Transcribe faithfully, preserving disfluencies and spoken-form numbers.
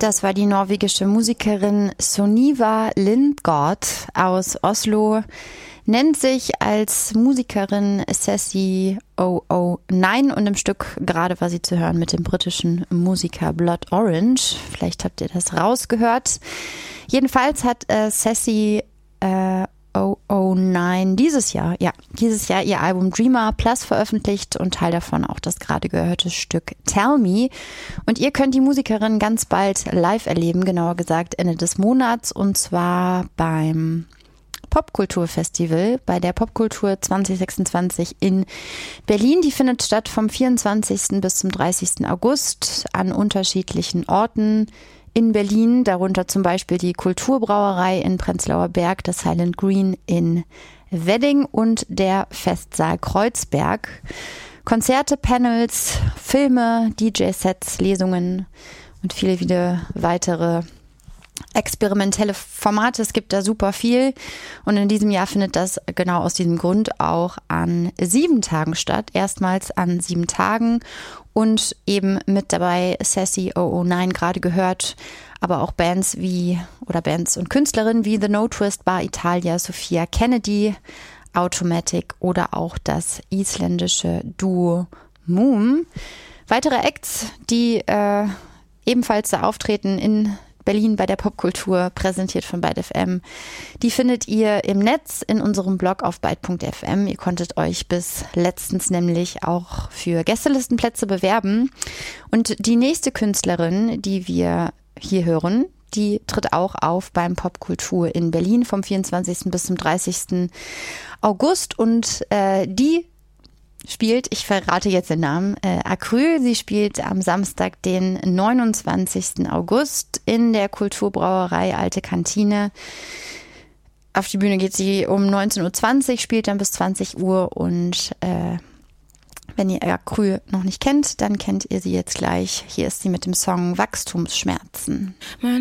Das war die norwegische Musikerin Sunniva Lindgaard aus Oslo, nennt sich als Musikerin Sassy oh oh neun und im Stück gerade war sie zu hören mit dem britischen Musiker Blood Orange. Vielleicht habt ihr das rausgehört. Jedenfalls hat äh, Sassy äh, oh oh neun dieses Jahr, ja, dieses Jahr ihr Album Dreamer Plus veröffentlicht und Teil davon auch das gerade gehörte Stück Tell Me. Und ihr könnt die Musikerin ganz bald live erleben, genauer gesagt Ende des Monats, und zwar beim Popkulturfestival, bei der Popkultur zwanzig sechsundzwanzig in Berlin. Die findet statt vom vierundzwanzigsten bis zum dreißigsten August an unterschiedlichen Orten in Berlin, darunter zum Beispiel die Kulturbrauerei in Prenzlauer Berg, das Silent Green in Wedding und der Festsaal Kreuzberg. Konzerte, Panels, Filme, D J-Sets, Lesungen und viele, viele weitere experimentelle Formate. Es gibt da super viel und in diesem Jahr findet das genau aus diesem Grund auch an sieben Tagen statt. Erstmals an sieben Tagen und eben mit dabei Sassy oh oh neun gerade gehört, aber auch Bands wie oder Bands und Künstlerinnen wie The No Twist, Bar Italia, Sophia Kennedy, Automatic oder auch das isländische Duo Moom. Weitere Acts, die äh, ebenfalls da auftreten in Berlin bei der Popkultur, präsentiert von Byte F M. Die findet ihr im Netz in unserem Blog auf byte punkt f m. Ihr konntet euch bis letztens nämlich auch für Gästelistenplätze bewerben. Und die nächste Künstlerin, die wir hier hören, die tritt auch auf beim Popkultur in Berlin vom vierundzwanzigsten bis zum dreißigsten August. Und äh, die spielt, ich verrate jetzt den Namen, äh, Acryl. Sie spielt am Samstag, den neunundzwanzigsten August in der Kulturbrauerei Alte Kantine. Auf die Bühne geht sie um neunzehn Uhr zwanzig, spielt dann bis zwanzig Uhr und äh, wenn ihr Acryl noch nicht kennt, dann kennt ihr sie jetzt gleich. Hier ist sie mit dem Song Wachstumsschmerzen.